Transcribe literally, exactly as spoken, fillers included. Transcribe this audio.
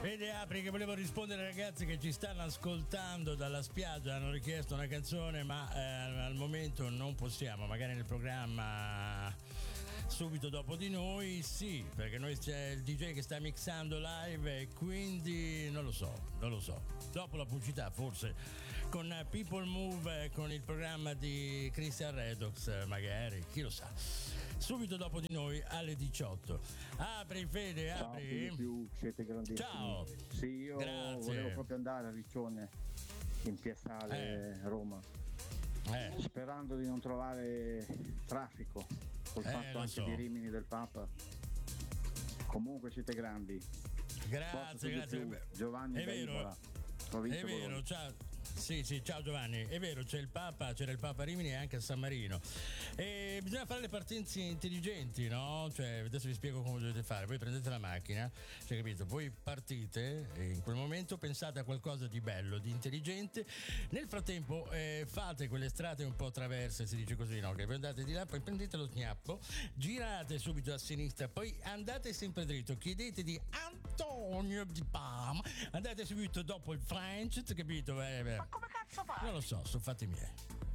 Vede Apri che volevo rispondere ai ragazzi che ci stanno ascoltando dalla spiaggia, hanno richiesto una canzone, ma eh, al momento non possiamo, magari nel programma subito dopo di noi, sì, perché noi c'è il D J che sta mixando live e quindi non lo so, non lo so. Dopo la pubblicità forse con People Move, con il programma di Christian Redox, magari, chi lo sa. Subito dopo di noi alle diciotto. Apri Fede, apri. Ciao, più, siete grandissimi. Ciao. Sì, io Grazie. volevo proprio andare a Riccione, in Piazzale, eh. Roma, eh. sperando di non trovare traffico col Eh, fatto anche so. di Rimini del Papa. Comunque siete grandi. Grazie, grazie. Più. Giovanni è vero, Daivola, provincia è vero, Bologna. ciao. Sì, sì, ciao Giovanni, è vero, c'è il Papa, c'era il Papa a Rimini e anche a San Marino. E bisogna fare le partenze intelligenti, no? Cioè, adesso vi spiego come dovete fare. Voi prendete la macchina, cioè, capito? Voi partite e in quel momento pensate a qualcosa di bello, di intelligente. Nel frattempo eh, fate quelle strade un po' traverse, si dice così, no? Che voi andate di là, poi prendete lo sgnappo, girate subito a sinistra, poi andate sempre dritto, chiedete di Antonio di Parma, andate subito dopo il French, capito? Eh, beh. Ma come cazzo fai? Non lo so, sono fatti miei.